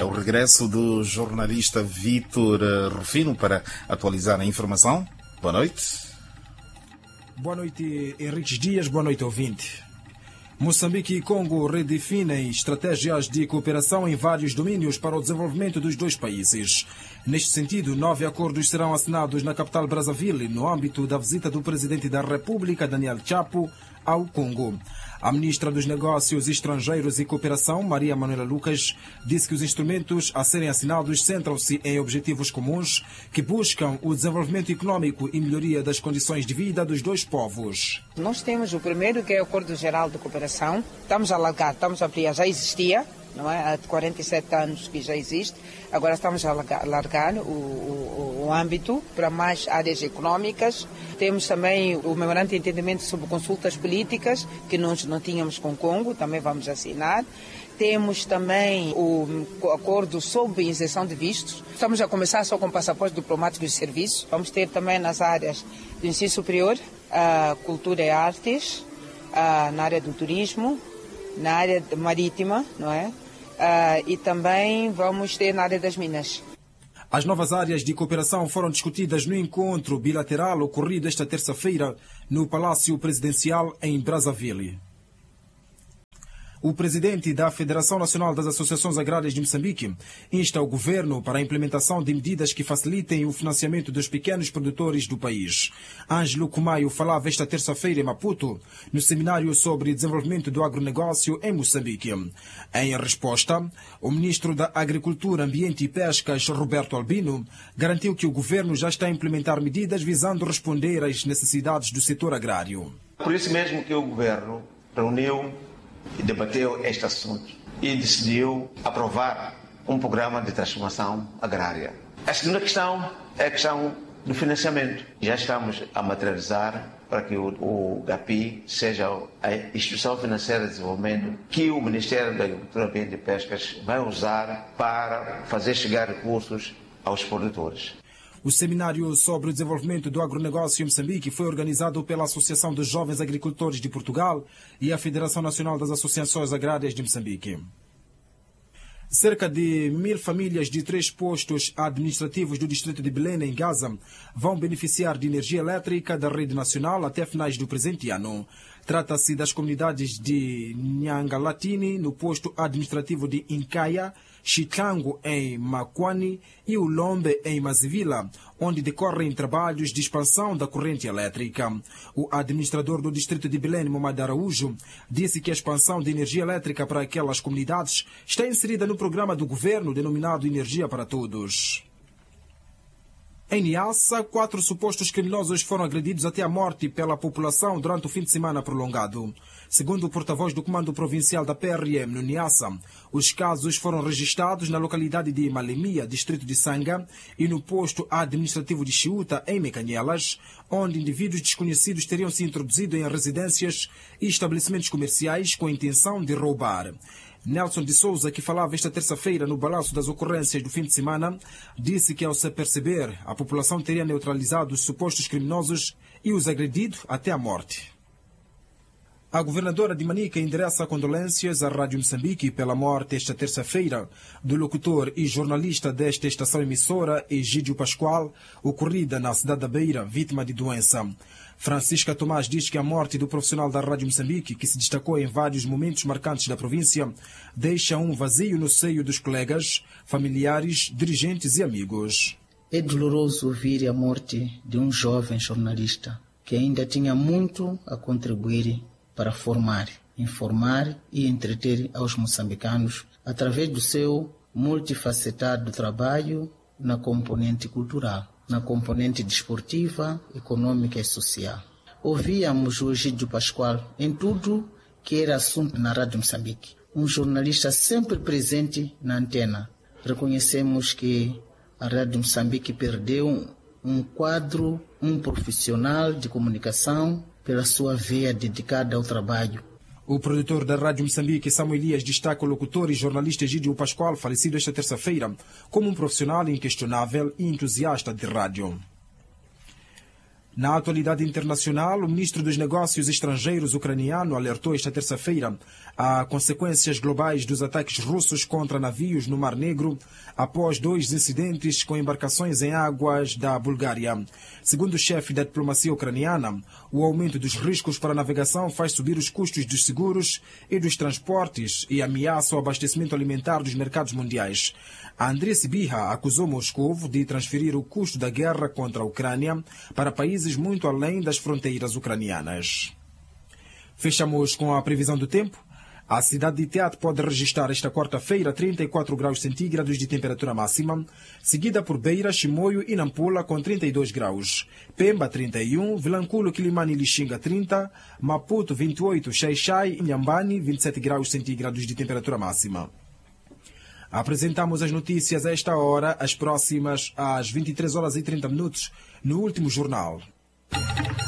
o regresso do jornalista Vítor Rufino para atualizar a informação. Boa noite. Boa noite, Henriques Dias. Boa noite, ouvinte. Moçambique e Congo redefinem estratégias de cooperação em vários domínios para o desenvolvimento dos dois países. Neste sentido, 9 acordos serão assinados na capital Brazzaville no âmbito da visita do presidente da República, Daniel Chapo, ao Congo. A ministra dos Negócios Estrangeiros e Cooperação, Maria Manuela Lucas, disse que os instrumentos a serem assinados centram-se em objetivos comuns que buscam o desenvolvimento econômico e melhoria das condições de vida dos dois povos. Nós temos o primeiro, que é o Acordo Geral de Cooperação. Estamos a alargar, estamos a ampliar, já existia, não é? Há 47 anos que já existe. Agora estamos a alargar o âmbito para mais áreas econômicas. Temos também o Memorando de Entendimento sobre Consultas Políticas, que nós não tínhamos com o Congo, também vamos assinar. Temos também o acordo sobre isenção de vistos. Estamos a começar só com passaportes diplomáticos de serviço. Vamos ter também nas áreas do ensino superior, cultura e artes, na área do turismo, na área marítima, não é? E também vamos ter na área das minas. As novas áreas de cooperação foram discutidas no encontro bilateral ocorrido esta terça-feira no Palácio Presidencial em Brazzaville. O presidente da Federação Nacional das Associações Agrárias de Moçambique insta o governo para a implementação de medidas que facilitem o financiamento dos pequenos produtores do país. Ângelo Kumaio falava esta terça-feira em Maputo, no seminário sobre desenvolvimento do agronegócio em Moçambique. Em resposta, o ministro da Agricultura, Ambiente e Pescas, Roberto Albino, garantiu que o governo já está a implementar medidas visando responder às necessidades do setor agrário. Por isso mesmo que o governo reuniu e debateu este assunto e decidiu aprovar um programa de transformação agrária. A segunda questão é a questão do financiamento. Já estamos a materializar para que o GAPI seja a instituição financeira de desenvolvimento que o Ministério da Agricultura, Ambiente e Pescas vai usar para fazer chegar recursos aos produtores. O seminário sobre o desenvolvimento do agronegócio em Moçambique foi organizado pela Associação dos Jovens Agricultores de Portugal e a Federação Nacional das Associações Agrárias de Moçambique. Cerca de 1000 famílias de 3 postos administrativos do distrito de Belém, em Gaza, vão beneficiar de energia elétrica da rede nacional até finais do presente ano. Trata-se das comunidades de Nhangalatini, no posto administrativo de Incaia, Chitlango, em Makwani, e Ulombe, em Mazivila, onde decorrem trabalhos de expansão da corrente elétrica. O administrador do distrito de Belém, Momad Araújo, disse que a expansão de energia elétrica para aquelas comunidades está inserida no programa do governo denominado Energia para Todos. Em Niassa, 4 supostos criminosos foram agredidos até a morte pela população durante o fim de semana prolongado. Segundo o porta-voz do Comando Provincial da PRM no Niassa, os casos foram registrados na localidade de Malemia, distrito de Sanga, e no posto administrativo de Chiuta, em Mecanhelas, onde indivíduos desconhecidos teriam se introduzido em residências e estabelecimentos comerciais com a intenção de roubar. Nelson de Souza, que falava esta terça-feira no balanço das ocorrências do fim de semana, disse que, ao se aperceber, a população teria neutralizado os supostos criminosos e os agredido até a morte. A governadora de Manica endereça condolências à Rádio Moçambique pela morte esta terça-feira do locutor e jornalista desta estação emissora, Egídio Pascoal, ocorrida na cidade da Beira, vítima de doença. Francisca Tomás diz que a morte do profissional da Rádio Moçambique, que se destacou em vários momentos marcantes da província, deixa um vazio no seio dos colegas, familiares, dirigentes e amigos. É doloroso ouvir a morte de um jovem jornalista que ainda tinha muito a contribuir para formar, informar e entreter aos moçambicanos através do seu multifacetado trabalho na componente cultural, na componente desportiva, econômica e social. Ouvíamos o Egídio Pascoal em tudo que era assunto na Rádio Moçambique. Um jornalista sempre presente na antena. Reconhecemos que a Rádio Moçambique perdeu um quadro, um profissional de comunicação pela sua veia dedicada ao trabalho. O produtor da Rádio Moçambique, Samuel Elias, destaca o locutor e jornalista Egídio Pascoal, falecido esta terça-feira, como um profissional inquestionável e entusiasta de rádio. Na atualidade internacional, o ministro dos Negócios Estrangeiros ucraniano alertou esta terça-feira a consequências globais dos ataques russos contra navios no Mar Negro após 2 incidentes com embarcações em águas da Bulgária. Segundo o chefe da diplomacia ucraniana, o aumento dos riscos para a navegação faz subir os custos dos seguros e dos transportes e ameaça o abastecimento alimentar dos mercados mundiais. Andrei Sybiha acusou Moscou de transferir o custo da guerra contra a Ucrânia para países muito além das fronteiras ucranianas. Fechamos com a previsão do tempo. A cidade de Teat pode registrar esta quarta-feira 34 graus centígrados de temperatura máxima, seguida por Beira, Chimoio e Nampula com 32 graus, Pemba 31, Vilanculo, Quilimane e Lixinga 30, Maputo 28, Xai-Xai e Inhambane 27 graus centígrados de temperatura máxima. Apresentamos as notícias a esta hora, as próximas às 23 horas e 30 minutos, no último jornal.